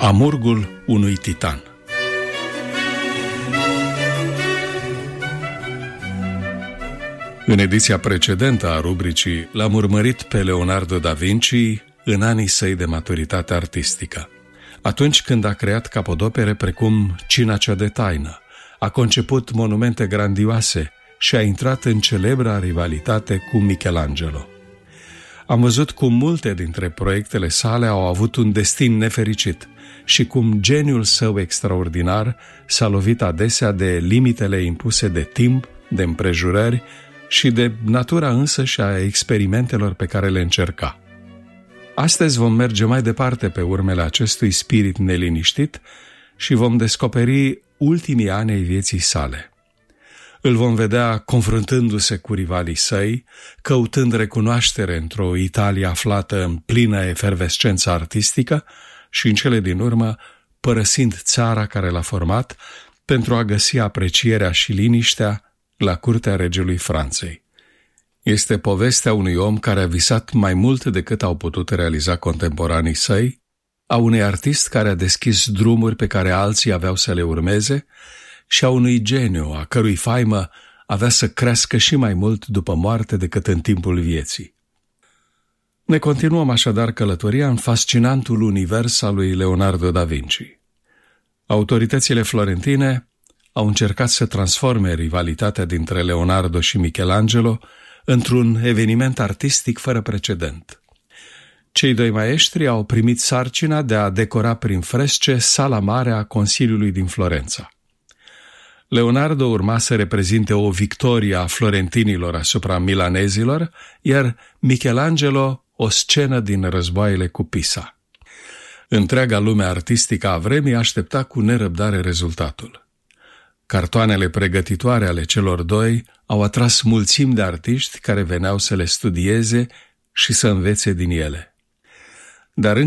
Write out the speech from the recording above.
Amurgul unui titan. În ediția precedentă a rubricii l-am urmărit pe Leonardo da Vinci în anii săi de maturitate artistică. Atunci când a creat capodopere precum Cina cea de taină, a conceput monumente grandioase și a intrat în celebra rivalitate cu Michelangelo. Am văzut cum multe dintre proiectele sale au avut un destin nefericit și cum geniul său extraordinar s-a lovit adesea de limitele impuse de timp, de împrejurări și de natura însăși a experimentelor pe care le încerca. Astăzi vom merge mai departe pe urmele acestui spirit neliniștit și vom descoperi ultimii ani ai vieții sale. Îl vom vedea confruntându-se cu rivalii săi, căutând recunoaștere într-o Italie aflată în plină efervescență artistică și, în cele din urmă, părăsind țara care l-a format pentru a găsi aprecierea și liniștea la curtea regelui Franței. Este povestea unui om care a visat mai mult decât au putut realiza contemporanii săi, a unui artist care a deschis drumuri pe care alții aveau să le urmeze și a unui geniu a cărui faimă avea să crească și mai mult după moarte decât în timpul vieții. Ne continuăm așadar călătoria în fascinantul univers al lui Leonardo da Vinci. Autoritățile florentine au încercat să transforme rivalitatea dintre Leonardo și Michelangelo într-un eveniment artistic fără precedent. Cei doi maestri au primit sarcina de a decora prin fresce sala mare a Consiliului din Florența. Leonardo urma să reprezinte o victorie a florentinilor asupra milanezilor, iar Michelangelo o scenă din războaiele cu Pisa. Întreaga lume artistică a vremii aștepta cu nerăbdare rezultatul. Cartoanele pregătitoare ale celor doi au atras mulțimi de artiști care veneau să le studieze și să învețe din ele. Dar